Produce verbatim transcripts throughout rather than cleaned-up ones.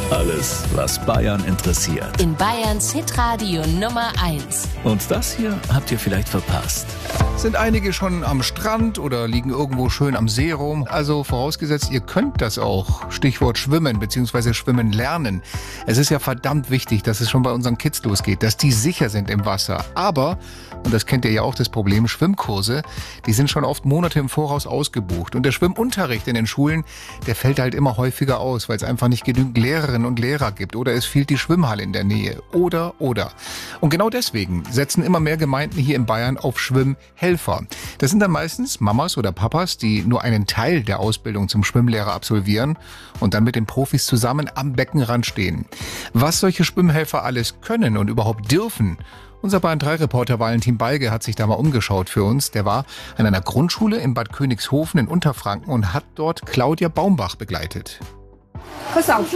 Alles, was Bayern interessiert. In Bayerns Hitradio Nummer eins. Und das hier habt ihr vielleicht verpasst. Sind einige schon am Strand oder liegen irgendwo schön am See rum? Also vorausgesetzt, ihr könnt das auch. Stichwort Schwimmen bzw. Schwimmen lernen. Es ist ja verdammt wichtig, dass es schon bei unseren Kids losgeht, dass die sicher sind im Wasser. Aber, und das kennt ihr ja auch das Problem, Schwimmkurse, die sind schon oft Monate im Voraus ausgebucht. Und der Schwimmunterricht in den Schulen, der fällt halt immer häufiger aus, weil es einfach nicht genügend Lehrerinnen und Lehrer gibt. Oder es fehlt die Schwimmhalle in der Nähe. Oder, oder. Und genau deswegen setzen immer mehr Gemeinden hier in Bayern auf Schwimmhelfer. Das sind dann meistens Mamas oder Papas, die nur einen Teil der Ausbildung zum Schwimmlehrer absolvieren und dann mit den Profis zusammen am Beckenrand stehen. Was solche Schwimmhelfer alles können und überhaupt dürfen, unser Bayern drei Reporter Valentin Balge hat sich da mal umgeschaut für uns. Der war an einer Grundschule in Bad Königshofen in Unterfranken und hat dort Claudia Baumbach begleitet. Pass auf,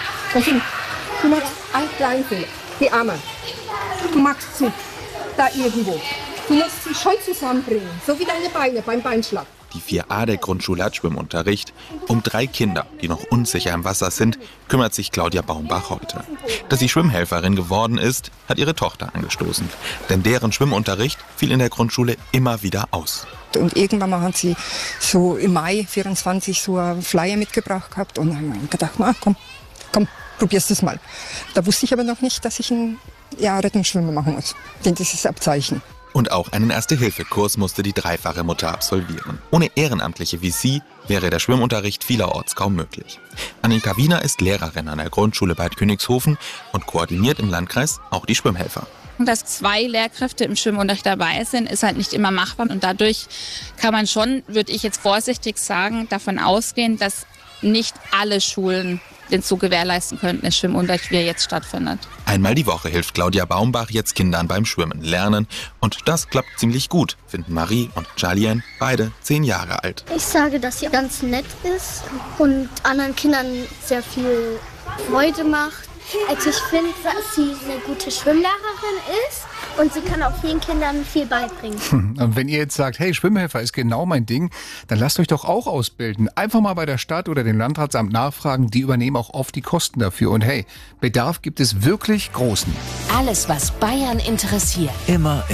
du machst einen kleinen Fehler, die Arme. Du machst zu, da irgendwo. Du musst sie schon zusammenbringen, so wie deine Beine beim Beinschlag. Die vier a der Grundschule hat Schwimmunterricht. Um drei Kinder, die noch unsicher im Wasser sind, kümmert sich Claudia Baumbach heute. Dass sie Schwimmhelferin geworden ist, hat ihre Tochter angestoßen. Denn deren Schwimmunterricht fiel in der Grundschule immer wieder aus. Und irgendwann mal hat sie so im Mai vierundzwanzig so einen Flyer mitgebracht gehabt. Und dann habe ich gedacht, na, komm, komm, probierst es mal. Da wusste ich aber noch nicht, dass ich ein ja, Rettungsschwimmer machen muss. Denn das ist das Abzeichen. Und auch einen Erste-Hilfe-Kurs musste die dreifache Mutter absolvieren. Ohne Ehrenamtliche wie sie wäre der Schwimmunterricht vielerorts kaum möglich. Annika Wiener ist Lehrerin an der Grundschule Bad Königshofen und koordiniert im Landkreis auch die Schwimmhelfer. Dass zwei Lehrkräfte im Schwimmunterricht dabei sind, ist halt nicht immer machbar. Und dadurch kann man schon, würde ich jetzt vorsichtig sagen, davon ausgehen, dass nicht alle Schulen den so gewährleisten könnten, der Schwimmunterricht, wie er jetzt stattfindet. Einmal die Woche hilft Claudia Baumbach jetzt Kindern beim Schwimmen lernen. Und das klappt ziemlich gut, finden Marie und Jalien, beide zehn Jahre alt. Ich sage, dass sie ganz nett ist und anderen Kindern sehr viel Freude macht. Also ich finde, dass sie eine gute Schwimmlehrerin ist und sie kann auch vielen Kindern viel beibringen. Und wenn ihr jetzt sagt, hey, Schwimmhelfer ist genau mein Ding, dann lasst euch doch auch ausbilden. Einfach mal bei der Stadt oder dem Landratsamt nachfragen, die übernehmen auch oft die Kosten dafür. Und hey, Bedarf gibt es wirklich großen. Alles, was Bayern interessiert. Immer